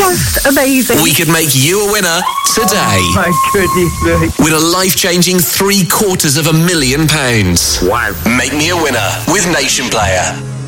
just amazing. We could make you a winner today. My goodness me. Win a life-changing £750,000. Wow. Make me a winner with Nation Player.